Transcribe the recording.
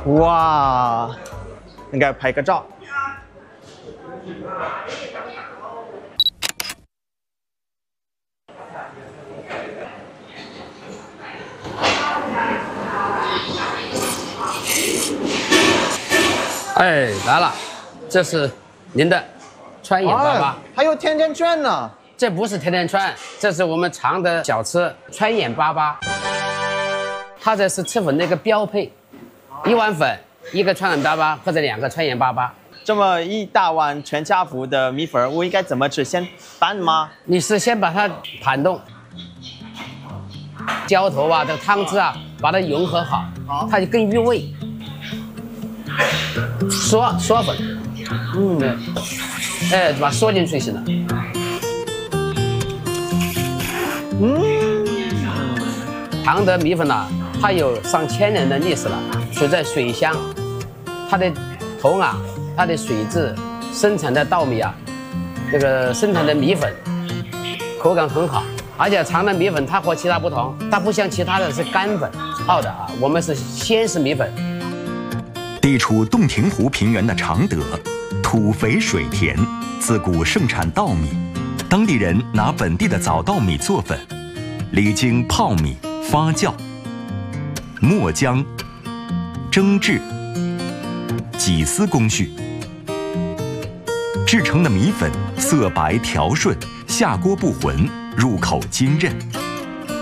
哇，应该拍个照。 哎，来了，这是您的川眼粑粑， 还有甜甜圈呢。 这不是甜甜圈，这是我们常的小吃川眼粑粑。它这是吃粉的一个标配，1碗粉，1个川眼粑粑或者2个川眼粑粑。 这么一大碗全家福的米粉，我应该怎么吃？先拌吗？ 你是先把它盘动，浇头啊，这个汤汁啊，把它融合好，它就更入味。嗦粉，哎，把它嗦进去行了。常德米粉呢，它有上千年的历史了，处在水乡，它的头啊，它的水质，生产的稻米啊，这个生产的米粉，口感很好。而且常德米粉它和其他不同，它不像其他的是干粉泡的啊，我们是鲜食米粉。 地处洞庭湖平原的常德，土肥水甜，自古盛产稻米。当地人拿本地的早稻米做粉，历经泡米、发酵、磨浆、蒸制、挤丝工序，制成的米粉色白条顺，下锅不浑，入口筋韧。